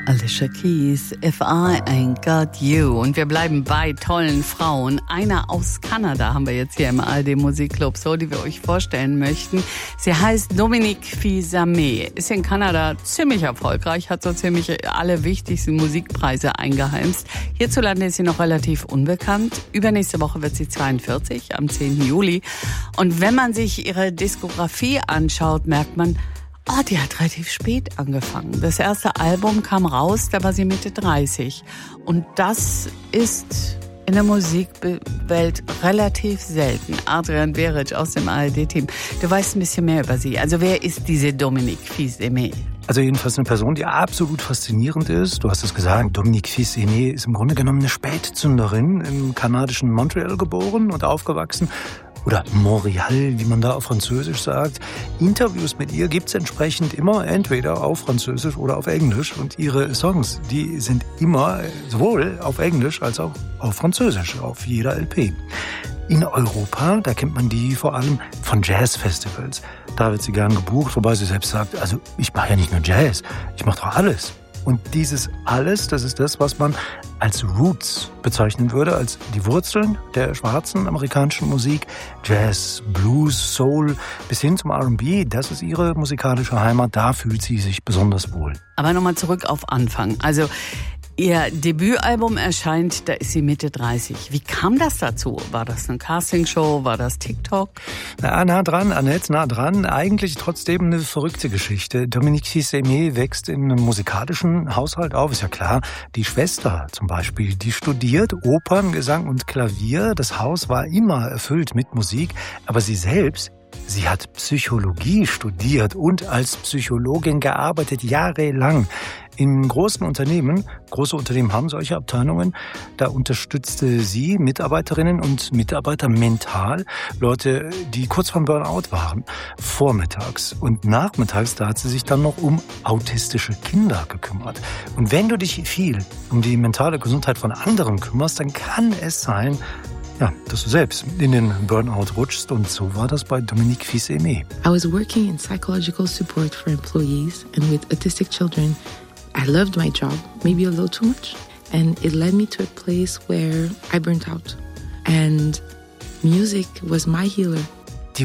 Alicia Keys, If I Ain't Got You. Und wir bleiben bei tollen Frauen. Eine aus Kanada haben wir jetzt hier im ARD Musikclub, so, die wir euch vorstellen möchten. Sie heißt Dominique Fils-Aimé, ist in Kanada ziemlich erfolgreich, hat so ziemlich alle wichtigsten Musikpreise eingeheimst. Hierzulande ist sie noch relativ unbekannt. Übernächste Woche wird sie 42, am 10. Juli. Und wenn man sich ihre Diskografie anschaut, merkt man, die hat relativ spät angefangen. Das erste Album kam raus, da war sie Mitte 30. Und das ist in der Musikwelt relativ selten. Adrian Beric aus dem ARD-Team. Du weißt ein bisschen mehr über sie. Also wer ist diese Dominique Fils-Aimé? Also jedenfalls eine Person, die absolut faszinierend ist. Du hast es gesagt, Dominique Fils-Aimé ist im Grunde genommen eine Spätzünderin, im kanadischen Montreal geboren und aufgewachsen. Oder Montréal, wie man da auf Französisch sagt. Interviews mit ihr gibt's entsprechend immer entweder auf Französisch oder auf Englisch. Und ihre Songs, die sind immer sowohl auf Englisch als auch auf Französisch, auf jeder LP. In Europa, da kennt man die vor allem von Jazzfestivals. Da wird sie gern gebucht, wobei sie selbst sagt, also ich mache ja nicht nur Jazz, ich mache doch alles. Und dieses alles, das ist das, was man als Roots bezeichnen würde, als die Wurzeln der schwarzen amerikanischen Musik. Jazz, Blues, Soul bis hin zum R&B, das ist ihre musikalische Heimat, da fühlt sie sich besonders wohl. Aber nochmal zurück auf Anfang. Also ihr Debütalbum erscheint, da ist sie Mitte 30. Wie kam das dazu? War das eine Castingshow? War das TikTok? Nah dran, Annette, nah dran. Eigentlich trotzdem eine verrückte Geschichte. Dominique Fils-Aimé wächst in einem musikalischen Haushalt auf, ist ja klar. Die Schwester zum Beispiel, die studiert Opern, Gesang und Klavier. Das Haus war immer erfüllt mit Musik, aber sie selbst, sie hat Psychologie studiert und als Psychologin gearbeitet, jahrelang. In großen Unternehmen, große Unternehmen haben solche Abteilungen, da unterstützte sie Mitarbeiterinnen und Mitarbeiter mental, Leute, die kurz vorm Burnout waren, vormittags und nachmittags, da hat sie sich dann noch um autistische Kinder gekümmert. Und wenn du dich viel um die mentale Gesundheit von anderen kümmerst, dann kann es sein, ja, dass du selbst in den Burnout rutschst, und so war das bei Dominique Fils-Aimé. I was working in psychological support for employees and with autistic children. I loved my job, maybe a little too much, and it led me to a place where I burnt out. And music was my healer. Die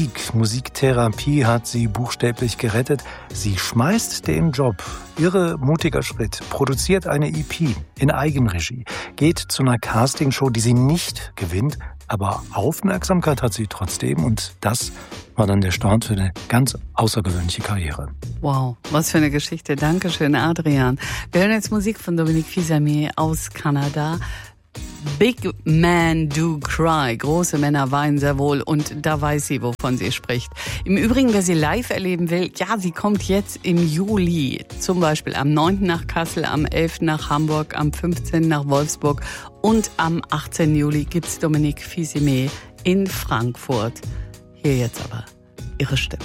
Musiktherapie hat sie buchstäblich gerettet. Sie schmeißt den Job. Irre mutiger Schritt. Produziert eine EP in Eigenregie. Geht zu einer Castingshow, die sie nicht gewinnt. Aber Aufmerksamkeit hat sie trotzdem. Und das war dann der Start für eine ganz außergewöhnliche Karriere. Wow, was für eine Geschichte. Dankeschön, Adrian. Wir hören jetzt Musik von Dominique Fils-Aimé aus Kanada. Big Men Do Cry. Große Männer weinen sehr wohl, und da weiß sie, wovon sie spricht. Im Übrigen, wer sie live erleben will, ja, sie kommt jetzt im Juli. Zum Beispiel am 9. nach Kassel, am 11. nach Hamburg, am 15. nach Wolfsburg und am 18. Juli gibt's Dominique Fils-Aimé in Frankfurt. Hier jetzt aber ihre Stimme.